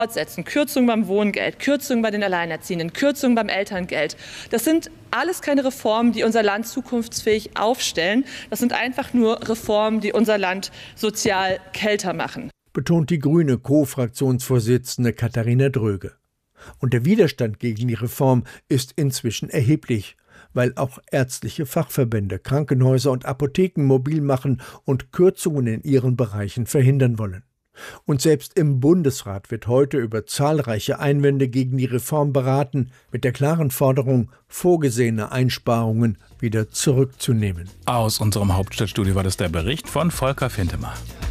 fortsetzen. Kürzungen beim Wohngeld, Kürzungen bei den Alleinerziehenden, Kürzungen beim Elterngeld. Das sind alles keine Reformen, die unser Land zukunftsfähig aufstellen. Das sind einfach nur Reformen, die unser Land sozial kälter machen. Betont die grüne Co-Fraktionsvorsitzende Katharina Dröge. Und der Widerstand gegen die Reform ist inzwischen erheblich, weil auch ärztliche Fachverbände, Krankenhäuser und Apotheken mobil machen und Kürzungen in ihren Bereichen verhindern wollen. Und selbst im Bundesrat wird heute über zahlreiche Einwände gegen die Reform beraten, mit der klaren Forderung, vorgesehene Einsparungen wieder zurückzunehmen. Aus unserem Hauptstadtstudio war das der Bericht von Volker Fintemer.